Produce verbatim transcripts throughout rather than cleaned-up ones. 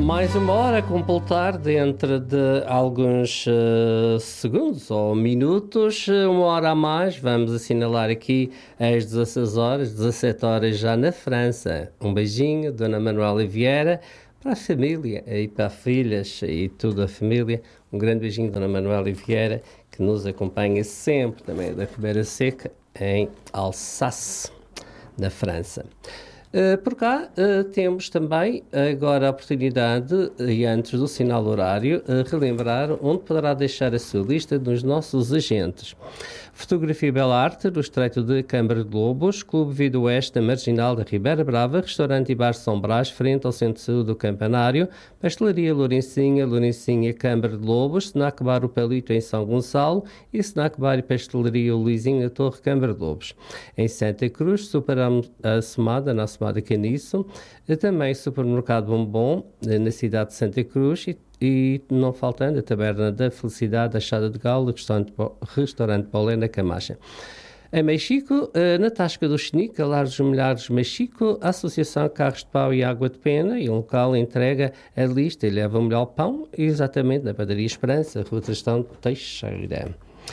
Mais uma hora a completar dentro de alguns uh, segundos ou minutos, uma hora a mais, vamos assinalar aqui às dezasseis horas, dezassete horas já na França. Um beijinho, Dona Manuela Vieira, para a família e para as filhas e toda a família. Um grande beijinho, Dona Manuela Vieira, que nos acompanha sempre também da Ribeira Seca, em Alsácia, na França. Uh, por cá uh, temos também agora a oportunidade, e antes do sinal horário, uh, relembrar onde poderá deixar a sua lista dos nossos agentes. Fotografia e Bela Arte, do Estreito de Câmara de Lobos, Clube Vida Oeste da Marginal da Ribeira Brava, Restaurante e Bar São Brás, frente ao Centro de Saúde do Campanário, Pastelaria Lourencinha, Lourencinha Câmara de Lobos, Snack Bar O Palito em São Gonçalo e Snack Bar e Pastelaria Luizinho na Torre Câmara de Lobos. Em Santa Cruz, superamos a Semada, na Semada Caniço, também Supermercado Bombom, na cidade de Santa Cruz e E não faltando a Taberna da Felicidade, a Chada de Galo, restaurante, restaurante Paulé na Camacha. Em Mexico, na Tasca do Chinique, a Lar dos Milhares Mexico, a Associação Carros de Pau e Água de Pena, e um local entrega a lista e leva o melhor pão, exatamente na Padaria Esperança, Rua Tristão de Teixeira.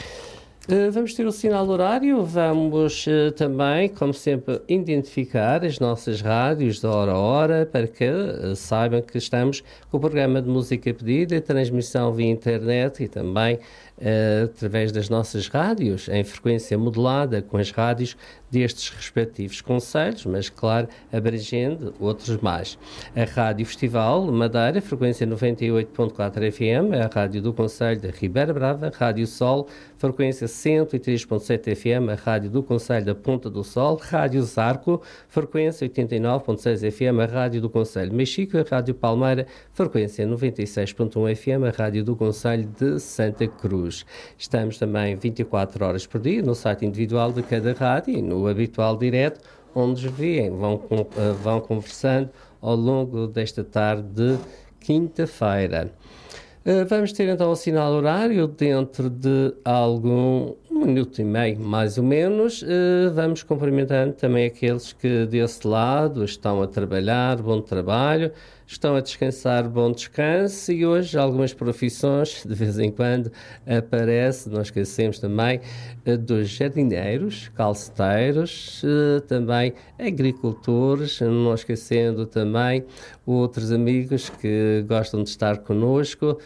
Uh, vamos ter o sinal horário, vamos uh, também, como sempre, identificar as nossas rádios de hora a hora para que uh, saibam que estamos com o programa de música pedida, transmissão via internet e também uh, através das nossas rádios, em frequência modulada com as rádios destes respectivos concelhos, mas claro, abrangendo outros mais. A Rádio Festival Madeira, frequência noventa e oito ponto quatro F M, é a rádio do Concelho da Ribeira Brava. Rádio Sol, frequência cento e três ponto sete F M, a rádio do Concelho da Ponta do Sol. Rádio Zarco, frequência oitenta e nove ponto seis F M, a rádio do Concelho Mexico. A Rádio Palmeira, frequência noventa e seis ponto um F M, a rádio do Concelho de Santa Cruz. Estamos também vinte e quatro horas por dia no site individual de cada rádio e no habitual direto, onde os veem, vão, vão conversando ao longo desta tarde de quinta-feira. Uh, vamos ter então o sinal horário dentro de algum um minuto e meio, mais ou menos. Uh, vamos cumprimentando também aqueles que desse lado estão a trabalhar, bom trabalho, estão a descansar, bom descanso, e hoje algumas profissões de vez em quando aparecem, não esquecemos também uh, dos jardineiros, calceteiros, uh, também agricultores, não esquecendo também outros amigos que gostam de estar connosco,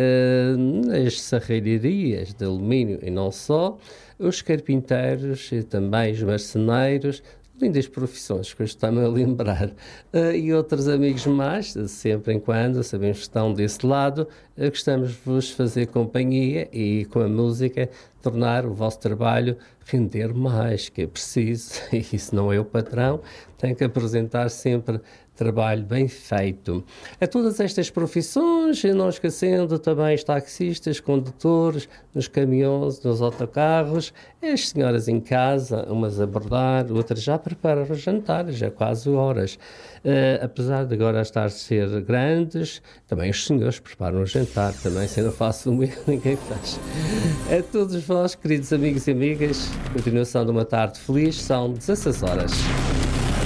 uh, as serralharias de alumínio e não só, os carpinteiros e também os marceneiros, lindas profissões que eu estou-me a lembrar, uh, e outros amigos mais, sempre em quando, sabemos que estão desse lado, uh, gostamos de vos fazer companhia e com a música tornar o vosso trabalho render mais, que é preciso, e se não é o patrão, tem que apresentar sempre trabalho bem feito. A todas estas profissões, e não esquecendo também os taxistas, condutores, nos caminhões, nos autocarros, as senhoras em casa, umas a bordar, outras já preparam o jantar, já quase horas. Uh, apesar de agora estar a ser grandes, também os senhores preparam o jantar, também se eu não faço o meu, ninguém faz. A todos vós, queridos amigos e amigas, continuação de uma tarde feliz, são dezasseis horas.